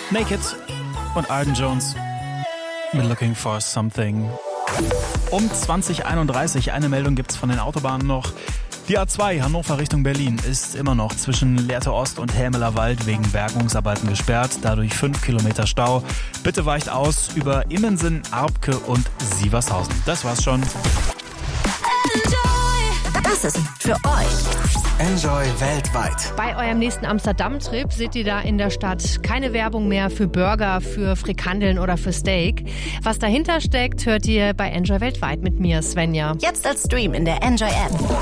Naked und Alden Jones mit Looking for Something. Um 20:31 eine Meldung gibt's von den Autobahnen noch. Die A2 Hannover Richtung Berlin ist immer noch zwischen Lehrte Ost und Helmeler Wald wegen Bergungsarbeiten gesperrt. Dadurch 5 Kilometer Stau. Bitte weicht aus über Immensen, Arpke und Sievershausen. Das war's schon. Das ist für euch. Enjoy weltweit. Bei eurem nächsten Amsterdam-Trip seht ihr da in der Stadt keine Werbung mehr für Burger, für Frikandeln oder für Steak. Was dahinter steckt, hört ihr bei Enjoy weltweit mit mir, Svenja. Jetzt als Stream in der Enjoy App.